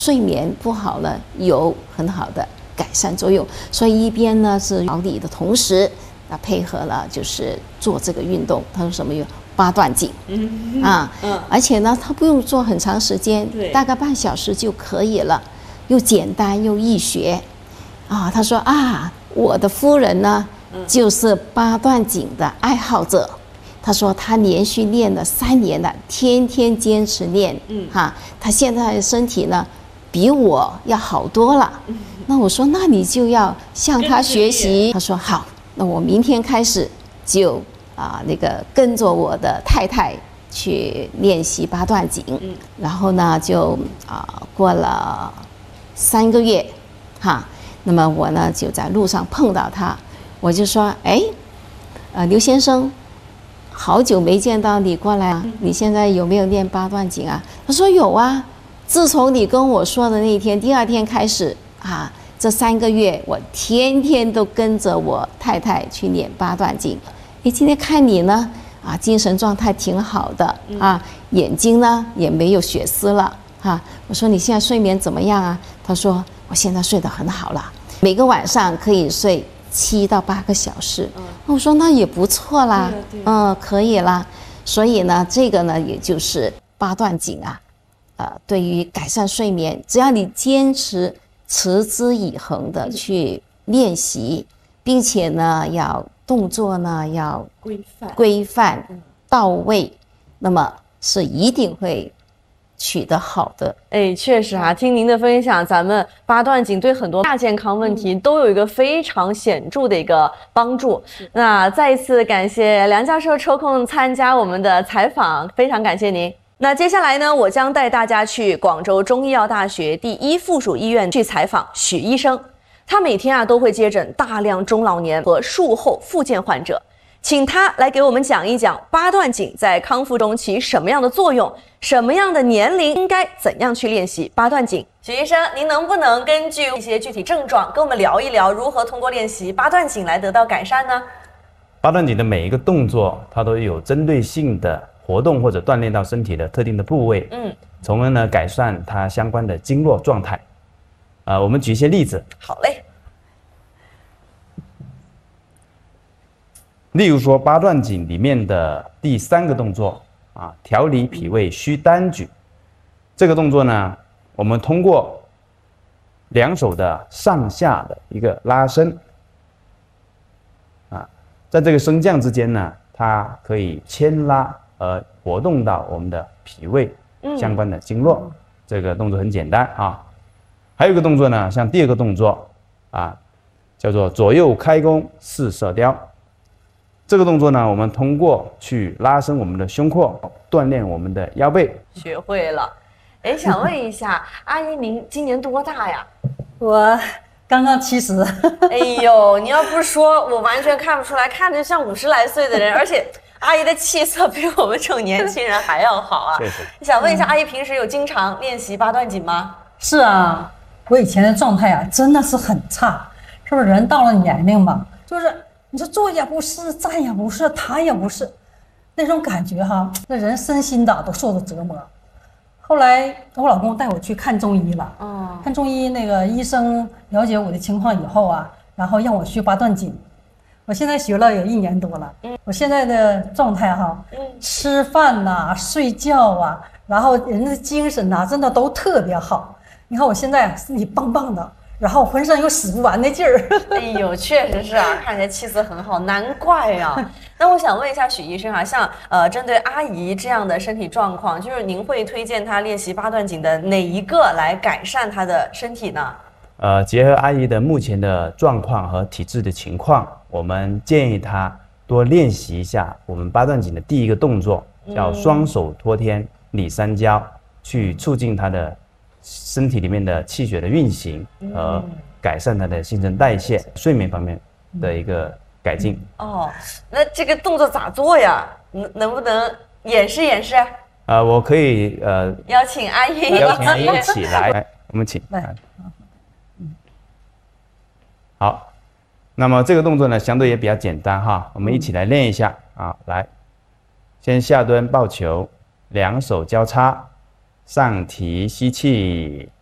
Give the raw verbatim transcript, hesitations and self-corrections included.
睡眠不好呢，有很好的改善作用。所以一边呢是调理的同时，啊配合了就是做这个运动。他说什么有八段锦，嗯啊，嗯，而且呢，他不用做很长时间，大概半小时就可以了，又简单又易学，啊，他说啊，我的夫人呢，就是八段锦的爱好者。他说他连续练了三年了，天天坚持练，嗯，哈，他现在的身体呢，比我要好多了。嗯、那我说，那你就要向他学习。他说好，那我明天开始就啊那个跟着我的太太去练习八段锦。嗯，然后呢就啊过了三个月，哈，那么我呢就在路上碰到他，我就说，哎，呃，刘先生。好久没见到你过来啊！你现在有没有练八段锦啊？他说有啊。自从你跟我说的那一天，第二天开始啊，这三个月我天天都跟着我太太去练八段锦。诶，今天看你呢，啊，精神状态挺好的啊，眼睛呢也没有血丝了啊。我说你现在睡眠怎么样啊？他说我现在睡得很好了，每个晚上可以睡七到八个小时。嗯，我说那也不错啦，嗯，可以啦。所以呢，这个呢，也就是八段锦啊，呃，对于改善睡眠，只要你坚持持之以恒的去练习，并且呢，要动作呢要规范、规范到位，那么是一定会取得好的。 哎，确实啊，听您的分享，咱们八段锦对很多亚健康问题都有一个非常显著的一个帮助。那再一次感谢梁教授抽空参加我们的采访，非常感谢您。那接下来呢，我将带大家去广州中医药大学第一附属医院去采访许医生。他每天啊都会接诊大量中老年和术后复健患者。请他来给我们讲一讲八段锦在康复中起什么样的作用，什么样的年龄应该怎样去练习八段锦。许医生，您能不能根据一些具体症状跟我们聊一聊，如何通过练习八段锦来得到改善呢？ 八段锦的每一个动作，它都有针对性的活动或者锻炼到身体的特定的部位，嗯，从而呢改善它相关的经络状态。啊、呃，我们举一些例子。 好嘞。 例如说八段锦里面的第三个动作啊，调理脾胃虚单举，这个动作呢，我们通过两手的上下的一个拉伸啊，在这个升降之间呢，它可以牵拉而活动到我们的脾胃相关的经络。嗯、这个动作很简单啊。还有一个动作呢，像第二个动作啊，叫做左右开弓四射雕。这个动作呢，我们通过去拉伸我们的胸廓，锻炼我们的腰背。 学会了。哎，想问一下，阿姨您今年多大呀？ 我刚刚七十。 哎呦，你要不说，我完全看不出来，看着像五十来岁的人，而且阿姨的气色比我们这种年轻人还要好啊。 谢谢。 想问一下，阿姨平时有经常练习八段锦吗？ 是啊，我以前的状态啊，真的是很差。是不是人到了年龄嘛，就是你说坐也不是，站也不是，躺也不是，那种感觉哈，那人身心的都受着折磨。后来我老公带我去看中医了，哦，看中医那个医生了解我的情况以后啊，然后让我学八段锦。我现在学了有一年多了，嗯，我现在的状态哈，嗯，吃饭呐、睡觉啊，然后人的精神呐、真的都特别好。你看我现在身体棒棒的。然后浑身有使不完的劲儿。 哎呦，确实是啊，看起来气色很好，难怪啊。那我想问一下许医生啊，像呃针对阿姨这样的身体状况，就是您会推荐她练习八段锦的哪一个来改善她的身体呢？ 呃，结合阿姨的目前的状况和体质的情况，我们建议她多练习一下我们八段锦的第一个动作，叫双手托天理三焦，去促进她的身体里面的气血的运行和改善它的新陈代谢、睡眠方面的一个改进。 哦，那这个动作咋做呀？能能不能演示演示？ 呃，我可以呃邀请阿姨， 邀请阿姨一起来，来我们请来。好，那么这个动作呢，相对也比较简单哈，我们一起来练一下啊。来，先下蹲抱球，两手交叉。上提吸气，